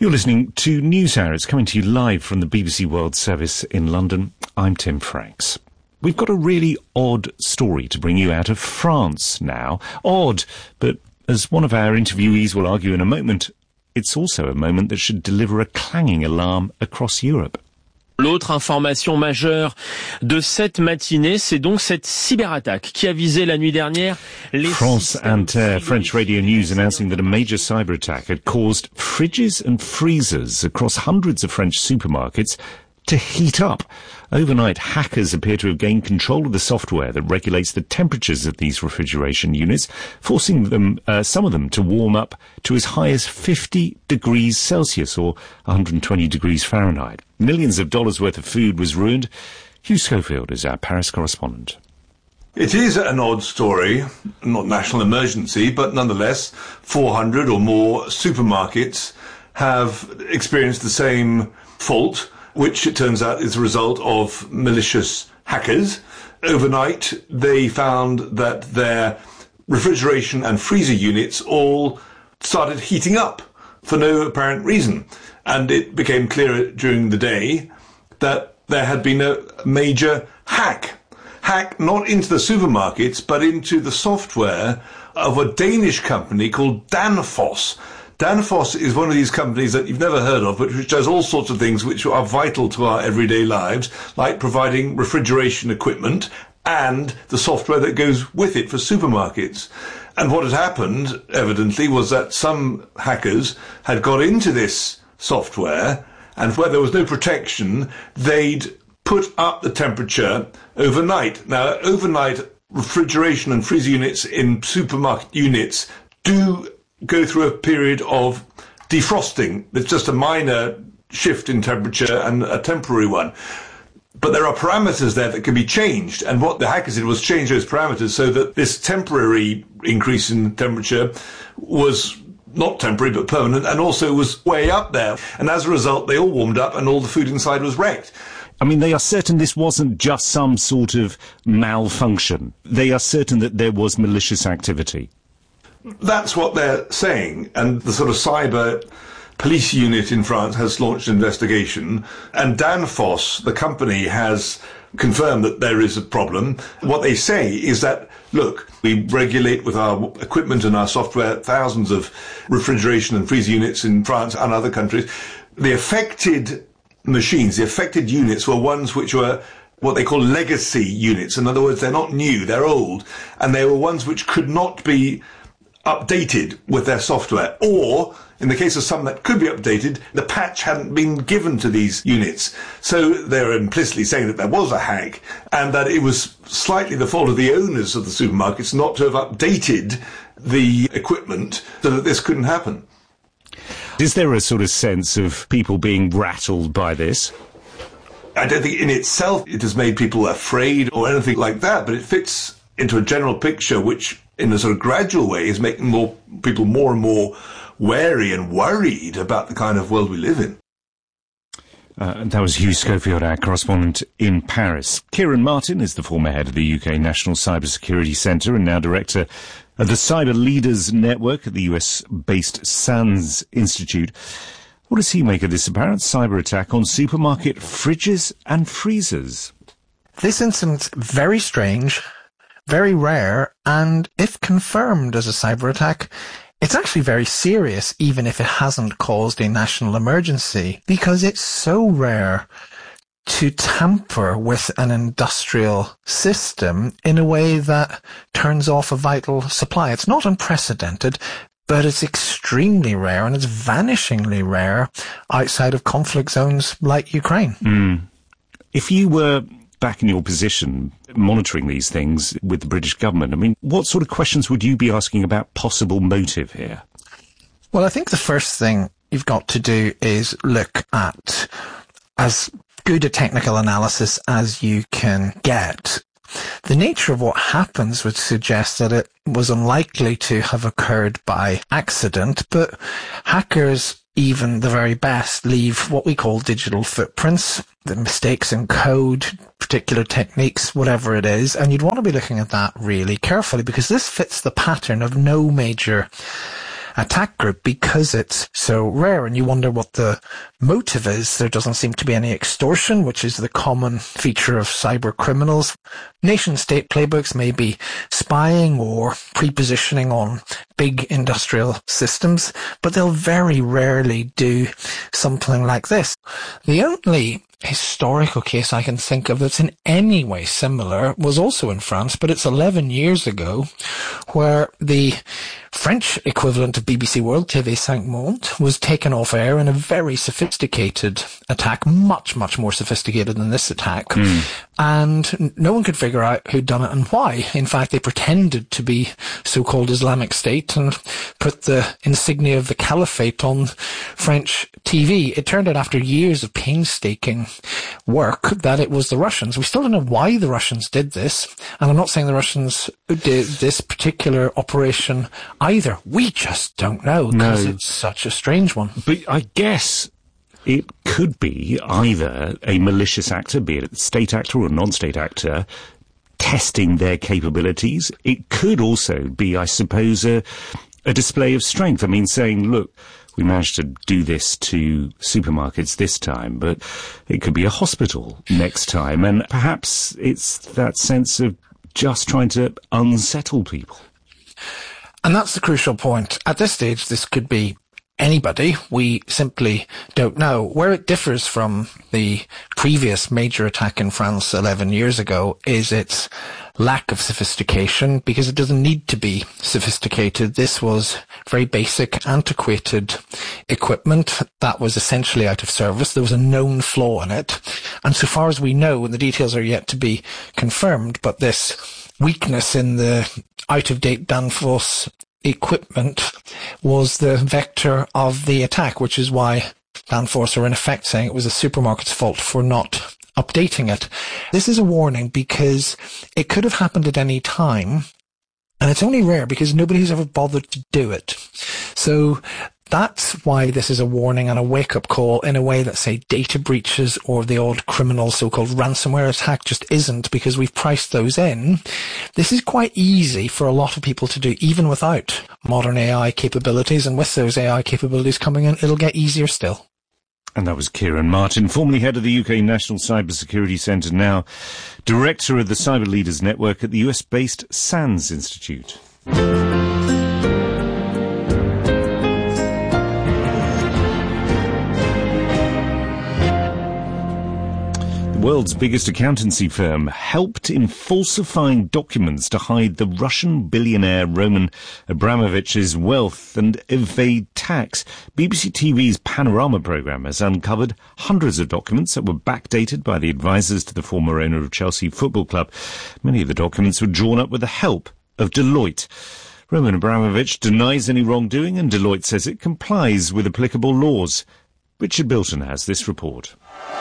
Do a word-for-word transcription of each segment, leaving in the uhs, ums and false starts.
You're listening to NewsHour. It's coming to you live from the B B C World Service in London. I'm Tim Franks. We've got a really odd story to bring you out of France now. Odd, but as one of our interviewees will argue in a moment, it's also a moment that should deliver a clanging alarm across Europe. L'autre information majeure de cette matinée, c'est donc cette cyberattaque qui a visé la nuit dernière les France Inter, French radio news announcing that a major cyber attack had caused fridges and freezers across hundreds of French supermarkets to heat up. Overnight, hackers appear to have gained control of the software that regulates the temperatures of these refrigeration units, forcing them, uh, some of them to warm up to as high as fifty degrees Celsius or one hundred twenty degrees Fahrenheit. Millions of dollars worth of food was ruined. Hugh Schofield is our Paris correspondent. It is an odd story, not national emergency, but nonetheless, four hundred or more supermarkets have experienced the same fault, which it turns out is a result of malicious hackers. Overnight, they found that their refrigeration and freezer units all started heating up for no apparent reason. And it became clear during the day that there had been a major hack. Hack not into the supermarkets, but into the software of a Danish company called Danfoss. Danfoss is one of these companies that you've never heard of, but which does all sorts of things which are vital to our everyday lives, like providing refrigeration equipment and the software that goes with it for supermarkets. And what had happened, evidently, was that some hackers had got into this software, and where there was no protection, they'd put up the temperature overnight. Now, overnight refrigeration and freezer units in supermarket units do go through a period of defrosting. It's just a minor shift in temperature and a temporary one. But there are parameters there that can be changed. And what the hackers did was change those parameters so that this temporary increase in temperature was not temporary but permanent, and also was way up there. And as a result, they all warmed up and all the food inside was wrecked. I mean, they are certain this wasn't just some sort of malfunction. They are certain that there was malicious activity. That's what they're saying, and the sort of cyber police unit in France has launched an investigation, and Danfoss, the company, has confirmed that there is a problem. What they say is that, look, we regulate with our equipment and our software thousands of refrigeration and freezer units in France and other countries. The affected machines, the affected units were ones which were what they call legacy units. In other words, they're not new, they're old, and they were ones which could not be updated with their software, or in the case of some that could be updated, the patch hadn't been given to these units. So they're implicitly saying that there was a hack and that it was slightly the fault of the owners of the supermarkets not to have updated the equipment so that this couldn't happen. Is there a sort of sense of people being rattled by this? I don't think in itself it has made people afraid or anything like that, but it fits into a general picture which, in a sort of gradual way, is making more people more and more wary and worried about the kind of world we live in. Uh, that was Hugh Schofield, our correspondent in Paris. Kieran Martin is the former head of the U K National Cybersecurity Centre and now director of the Cyber Leaders Network at the U S-based SANS Institute. What does he make of this apparent cyber attack on supermarket fridges and freezers? This incident's very strange, very rare, and if confirmed as a cyber attack, it's actually very serious, even if it hasn't caused a national emergency, because it's so rare to tamper with an industrial system in a way that turns off a vital supply. It's not unprecedented, but it's extremely rare, and it's vanishingly rare outside of conflict zones like Ukraine. Mm. If you were back in your position monitoring these things with the British government, I mean, what sort of questions would you be asking about possible motive here? Well, I think the first thing you've got to do is look at as good a technical analysis as you can get. The nature of what happens would suggest that it was unlikely to have occurred by accident, but hackers, even the very best, leave what we call digital footprints, the mistakes in code, particular techniques, whatever it is, and you'd want to be looking at that really carefully, because this fits the pattern of no major attack group because it's so rare, and you wonder what the motive is. There doesn't seem to be any extortion, which is the common feature of cyber criminals. Nation-state playbooks may be spying or pre-positioning on big industrial systems, but they'll very rarely do something like this. The only historical case I can think of that's in any way similar was also in France, but it's eleven years ago, where the French equivalent of B B C World, T V cinq Monde, was taken off air in a very sophisticated attack, much, much more sophisticated than this attack. Mm. And no one could figure out who'd done it and why. In fact, they pretended to be so-called Islamic State and put the insignia of the caliphate on French T V. It turned out after years of painstaking work that it was the Russians. We still don't know why the Russians did this, and I'm not saying the Russians did this particular operation either. We just don't know, because no. It's such a strange one. But I guess it could be either a malicious actor, be it a state actor or a non-state actor, testing their capabilities. It could also be, I suppose, a, a display of strength. I mean, saying, look, we managed to do this to supermarkets this time, but it could be a hospital next time. And perhaps it's that sense of just trying to unsettle people. And that's the crucial point. At this stage, this could be anybody. We simply don't know. Where it differs from the previous major attack in France eleven years ago is its lack of sophistication, because it doesn't need to be sophisticated. This was very basic, antiquated equipment that was essentially out of service. There was a known flaw in it. And so far as we know, and the details are yet to be confirmed, but this weakness in the out-of-date Danfoss equipment was the vector of the attack, which is why Danfoss are in effect saying it was the supermarket's fault for not updating it. This is a warning because it could have happened at any time, and it's only rare because nobody's ever bothered to do it. So that's why this is a warning and a wake-up call in a way that, say, data breaches or the odd criminal so-called ransomware attack just isn't, because we've priced those in. This is quite easy for a lot of people to do, even without modern A I capabilities, and with those A I capabilities coming in, it'll get easier still. And that was Kieran Martin, formerly head of the U K National Cybersecurity Centre, now director of the Cyber Leaders Network at the U S-based SANS Institute. The world's biggest accountancy firm helped in falsifying documents to hide the Russian billionaire Roman Abramovich's wealth and evade tax. B B C T V's Panorama programme has uncovered hundreds of documents that were backdated by the advisors to the former owner of Chelsea Football Club. Many of the documents were drawn up with the help of Deloitte. Roman Abramovich denies any wrongdoing, and Deloitte says it complies with applicable laws. Richard Bilton has this report.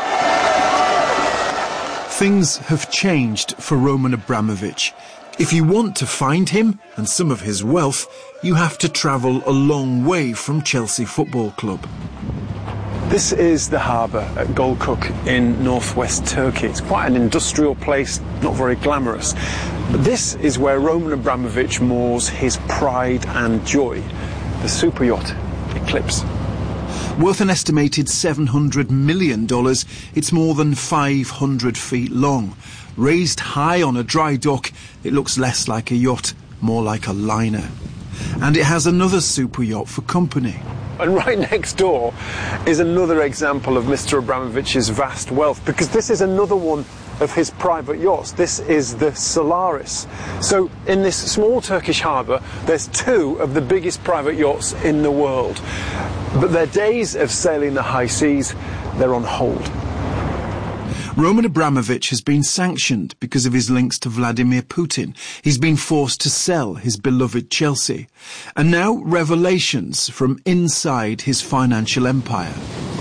Things have changed for Roman Abramovich. If you want to find him and some of his wealth, you have to travel a long way from Chelsea Football Club. This is the harbour at Gölcük in northwest Turkey. It's quite an industrial place, not very glamorous. But this is where Roman Abramovich moors his pride and joy, the super yacht Eclipse. Worth an estimated seven hundred million dollars, it's more than five hundred feet long. Raised high on a dry dock, it looks less like a yacht, more like a liner. And it has another super yacht for company. And right next door is another example of Mister Abramovich's vast wealth, because this is another one of his private yachts. This is the Solaris. So in this small Turkish harbour, there's two of the biggest private yachts in the world. But their days of sailing the high seas, they're on hold. Roman Abramovich has been sanctioned because of his links to Vladimir Putin. He's been forced to sell his beloved Chelsea. And now revelations from inside his financial empire.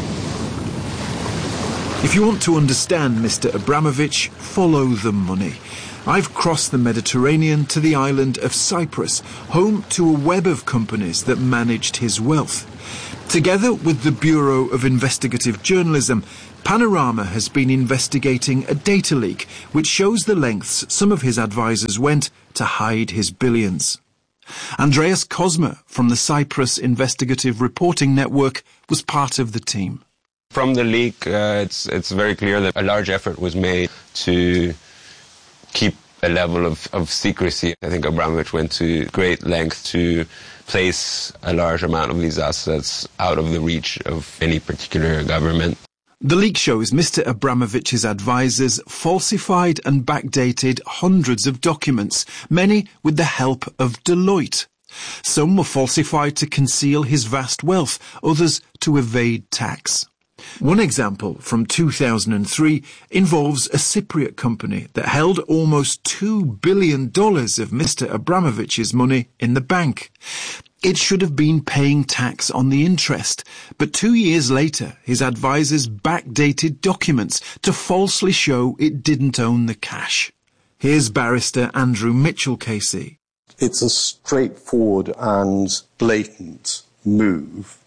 If you want to understand Mister Abramovich, follow the money. I've crossed the Mediterranean to the island of Cyprus, home to a web of companies that managed his wealth. Together with the Bureau of Investigative Journalism, Panorama has been investigating a data leak which shows the lengths some of his advisors went to hide his billions. Andreas Kozma from the Cyprus Investigative Reporting Network was part of the team. From the leak, uh, it's it's very clear that a large effort was made to keep a level of, of secrecy. I think Abramovich went to great lengths to place a large amount of these assets out of the reach of any particular government. The leak shows Mister Abramovich's advisors falsified and backdated hundreds of documents, many with the help of Deloitte. Some were falsified to conceal his vast wealth, others to evade tax. One example from two thousand three involves a Cypriot company that held almost two billion dollars of Mister Abramovich's money in the bank. It should have been paying tax on the interest, but two years later his advisors backdated documents to falsely show it didn't own the cash. Here's barrister Andrew Mitchell-Casey. It's a straightforward and blatant move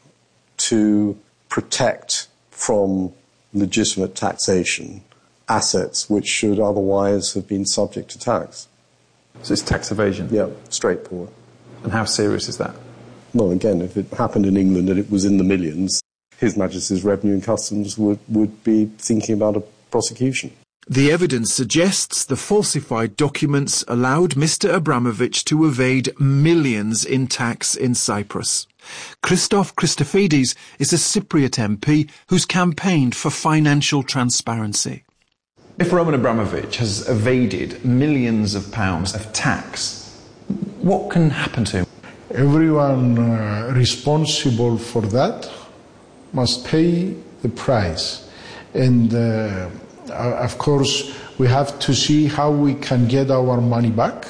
to protect from legitimate taxation assets which should otherwise have been subject to tax. So it's tax evasion? Yeah, straightforward. And how serious is that? Well, again, if it happened in England and it was in the millions, His Majesty's Revenue and Customs would, would be thinking about a prosecution. The evidence suggests the falsified documents allowed Mister Abramovich to evade millions in tax in Cyprus. Christoph Christofides is a Cypriot M P who's campaigned for financial transparency. If Roman Abramovich has evaded millions of pounds of tax, what can happen to him? Everyone uh, responsible for that must pay the price. And uh, of course, we have to see how we can get our money back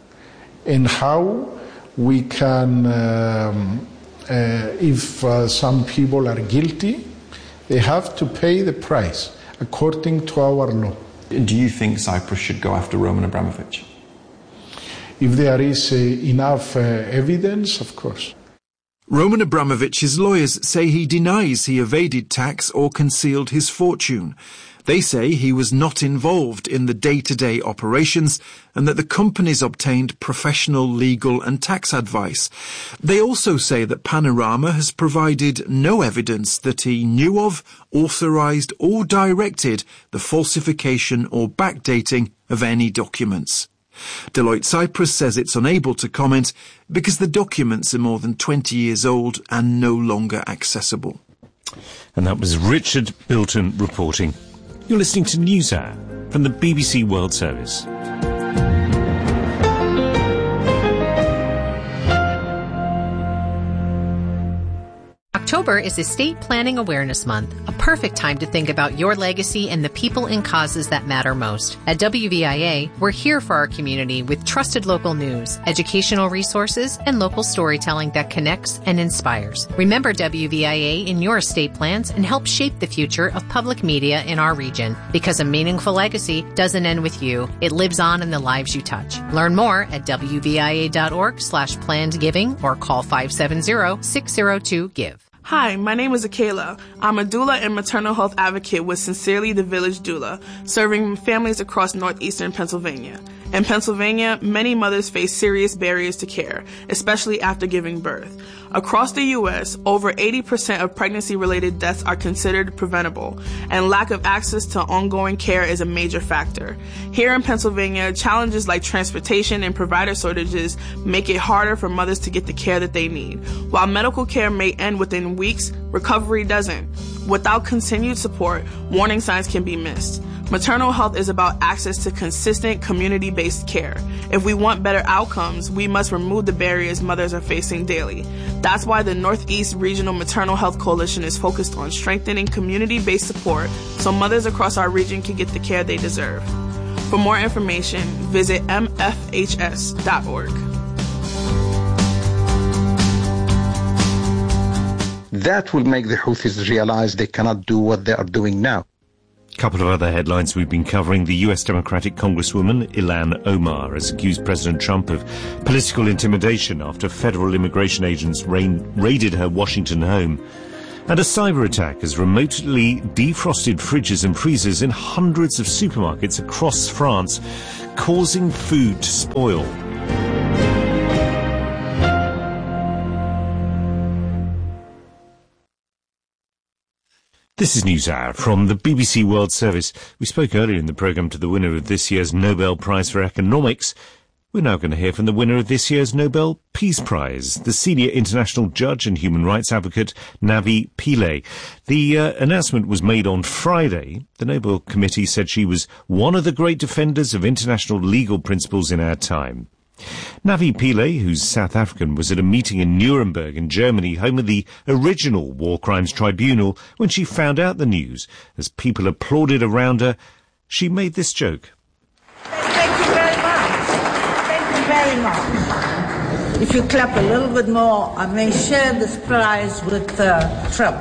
and how we can, um, uh, if uh, some people are guilty, they have to pay the price according to our law. Do you think Cyprus should go after Roman Abramovich? If there is uh, enough uh, evidence, of course. Roman Abramovich's lawyers say he denies he evaded tax or concealed his fortune. They say he was not involved in the day-to-day operations and that the companies obtained professional legal and tax advice. They also say that Panorama has provided no evidence that he knew of, authorised or directed the falsification or backdating of any documents. Deloitte Cyprus says it's unable to comment because the documents are more than twenty years old and no longer accessible. And that was Richard Bilton reporting. You're listening to NewsHour from the B B C World Service. October is Estate Planning Awareness Month, a perfect time to think about your legacy and the people and causes that matter most. At W V I A, we're here for our community with trusted local news, educational resources, and local storytelling that connects and inspires. Remember W V I A in your estate plans and help shape the future of public media in our region. Because a meaningful legacy doesn't end with you, it lives on in the lives you touch. Learn more at W V I A dot org slash planned giving or call five seven zero, six zero two, give. Hi, my name is Akela. I'm a doula and maternal health advocate with Sincerely the Village Doula, serving families across northeastern Pennsylvania. In Pennsylvania, many mothers face serious barriers to care, especially after giving birth. Across the U S, over eighty percent of pregnancy-related deaths are considered preventable, and lack of access to ongoing care is a major factor. Here in Pennsylvania, challenges like transportation and provider shortages make it harder for mothers to get the care that they need. While medical care may end within weeks, recovery doesn't. Without continued support, warning signs can be missed. Maternal health is about access to consistent community-based care. If we want better outcomes, we must remove the barriers mothers are facing daily. That's why the Northeast Regional Maternal Health Coalition is focused on strengthening community-based support so mothers across our region can get the care they deserve. For more information, visit m f h s dot org. That will make the Houthis realize they cannot do what they are doing now. A couple of other headlines we've been covering. The U S Democratic Congresswoman Ilhan Omar has accused President Trump of political intimidation after federal immigration agents rain, raided her Washington home. And a cyber attack has remotely defrosted fridges and freezers in hundreds of supermarkets across France, causing food to spoil. This is NewsHour from the B B C World Service. We spoke earlier in the programme to the winner of this year's Nobel Prize for Economics. We're now going to hear from the winner of this year's Nobel Peace Prize, the senior international judge and human rights advocate Navi Pillay. The uh, announcement was made on Friday. The Nobel Committee said she was one of the great defenders of international legal principles in our time. Navi Pillay, who's South African, was at a meeting in Nuremberg in Germany, home of the original War Crimes Tribunal, when she found out the news. As people applauded around her, she made this joke. Thank you very much. Thank you very much. If you clap a little bit more, I may share this prize with uh, Trump.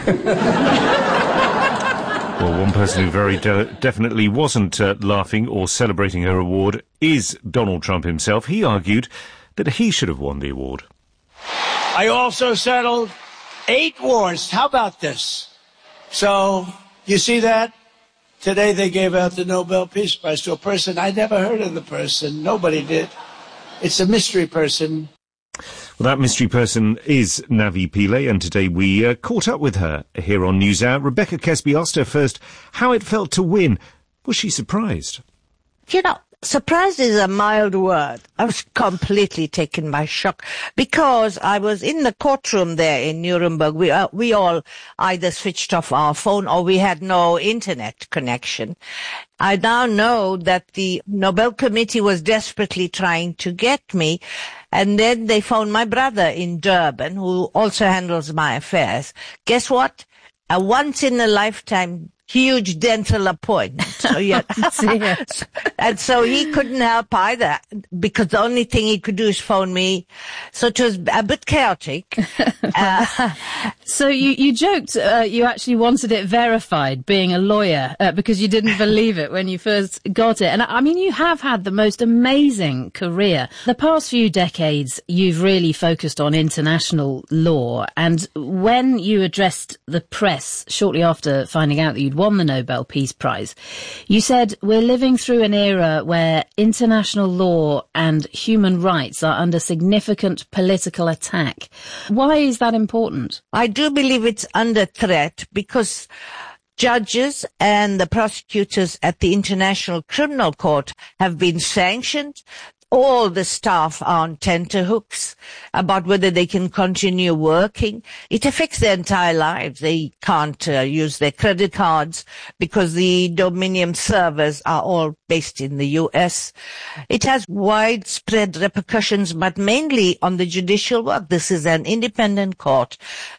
Well, one person who very de- definitely wasn't uh, laughing or celebrating her award is Donald Trump himself. He argued that he should have won the award. I also settled eight wars. How about this? So, you see that? Today they gave out the Nobel Peace Prize to a person. I never heard of the person. Nobody did. It's a mystery person. Well, that mystery person is Navi Pillay, and today we uh, caught up with her here on NewsHour. Rebecca Kesby asked her first how it felt to win. Was she surprised? You know, surprised is a mild word. I was completely taken by shock because I was in the courtroom there in Nuremberg. We, uh, we all either switched off our phone or we had no internet connection. I now know that the Nobel Committee was desperately trying to get me, and then they found my brother in Durban, who also handles my affairs. Guess what? A once-in-a-lifetime huge dental appointment. So, yeah. And so he couldn't help either, because the only thing he could do is phone me. So it was a bit chaotic. uh, so you, you joked uh, you actually wanted it verified, being a lawyer, uh, because you didn't believe it when you first got it. And I mean, you have had the most amazing career. The past few decades, you've really focused on international law. And when you addressed the press shortly after finding out that you'd won the Nobel Peace Prize, you said, we're living through an era where international law and human rights are under significant political attack. Why is that important? I do believe it's under threat because judges and the prosecutors at the International Criminal Court have been sanctioned. All the staff are on tenterhooks about whether they can continue working. It affects their entire lives. They can't uh, use their credit cards because the Dominion servers are all based in the U S. It has widespread repercussions, but mainly on the judicial work. This is an independent court.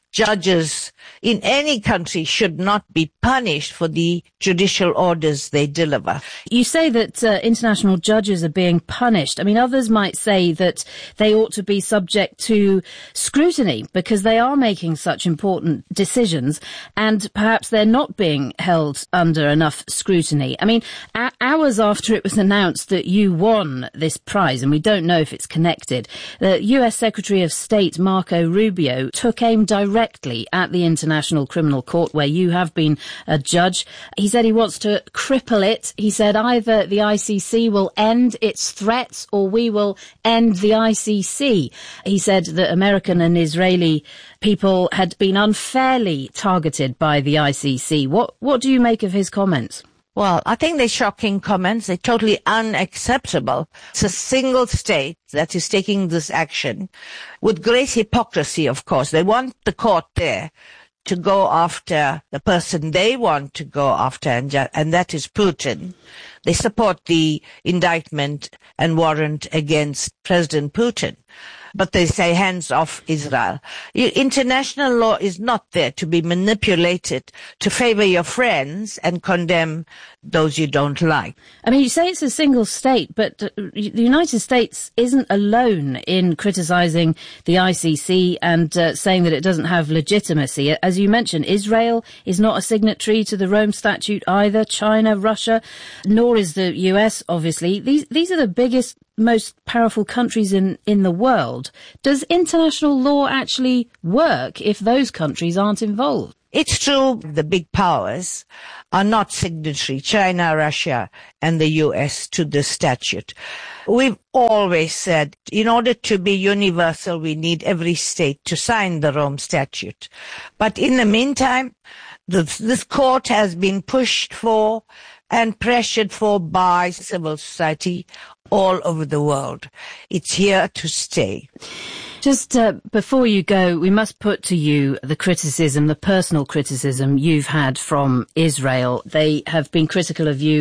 Judges in any country should not be punished for the judicial orders they deliver. You say that uh, international judges are being punished. I mean, others might say that they ought to be subject to scrutiny because they are making such important decisions and perhaps they're not being held under enough scrutiny. I mean, a- hours after it was announced that you won this prize, and we don't know if it's connected, the U S Secretary of State Marco Rubio took aim directly directly at the International Criminal Court, where you have been a judge. He said he wants to cripple it. He said either the I C C will end its threats or we will end the I C C. He said that American and Israeli people had been unfairly targeted by the I C C. What, what do you make of his comments? Well, I think they're shocking comments. They're totally unacceptable. It's a single state that is taking this action with great hypocrisy, of course. They want the court there to go after the person they want to go after, and, ju- and that is Putin. They support the indictment and warrant against President Putin. But they say hands off Israel. International law is not there to be manipulated to favor your friends and condemn those you don't like. I mean, you say it's a single state, but the United States isn't alone in criticizing the I C C and uh, saying that it doesn't have legitimacy. As you mentioned, Israel is not a signatory to the Rome Statute either, China, Russia, nor is the U S, obviously. These, these are the biggest, most powerful countries in, in the world. Does international law actually work if those countries aren't involved? It's true the big powers are not signatory, China, Russia, and the U S, to the statute. We've always said, in order to be universal, we need every state to sign the Rome Statute. But in the meantime, the, this court has been pushed for and pressured for by civil society all over the world. It's here to stay. Just uh, before you go, we must put to you the criticism, the personal criticism you've had from Israel. They have been critical of you